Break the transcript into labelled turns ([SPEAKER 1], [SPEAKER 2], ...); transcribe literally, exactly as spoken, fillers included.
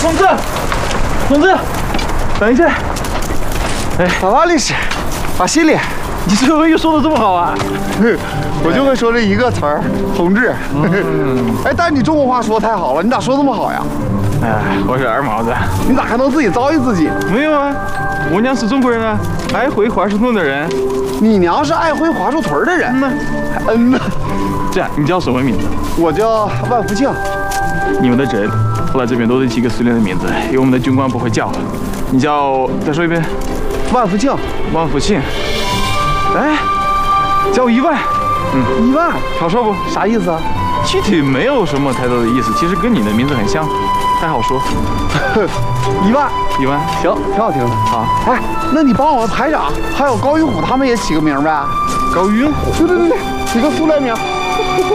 [SPEAKER 1] 同志，同志，等一下。哎，
[SPEAKER 2] 咋了，律师？把心里。
[SPEAKER 1] 你这回又说的这么好啊？
[SPEAKER 2] 我就会说这一个词儿，同志。嗯、哎，但是你中国话说的太好了，你咋说这么好呀？
[SPEAKER 1] 哎，我是二毛子。
[SPEAKER 2] 你咋还能自己造诣自己？
[SPEAKER 1] 没有啊，我娘是中国人啊，爱回华盛顿的人。
[SPEAKER 2] 你娘是爱回华树屯的人？
[SPEAKER 1] 嗯呢，
[SPEAKER 2] 还嗯呢。
[SPEAKER 1] 这样，你叫什么名字？
[SPEAKER 2] 我叫万福庆。
[SPEAKER 1] 你们的镇来这边都得起个苏联的名字，因为我们的军官不会叫。你叫，再说一遍。
[SPEAKER 2] 万福庆。
[SPEAKER 1] 万福庆。哎，叫一万。
[SPEAKER 2] 嗯，一万，
[SPEAKER 1] 好说不？
[SPEAKER 2] 啥意思啊？
[SPEAKER 1] 具体没有什么太多的意思，其实跟你的名字很像，太好说。
[SPEAKER 2] 一万，
[SPEAKER 1] 一万，
[SPEAKER 2] 行，挺好听的。
[SPEAKER 1] 好，
[SPEAKER 2] 哎，那你帮我们排长还有高云虎他们也起个名呗？
[SPEAKER 1] 高云虎，
[SPEAKER 2] 对对对对，起个苏联名，